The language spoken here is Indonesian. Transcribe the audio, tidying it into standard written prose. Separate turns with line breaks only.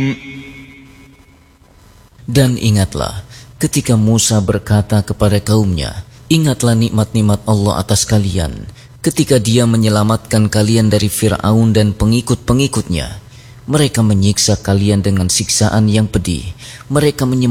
Dan ingatlah ketika Musa berkata kepada kaumnya, ingatlah nikmat-nikmat Allah atas kalian ketika Dia menyelamatkan kalian dari Fir'aun dan pengikut-pengikutnya. Mereka menyiksa kalian dengan siksaan yang pedih. Mereka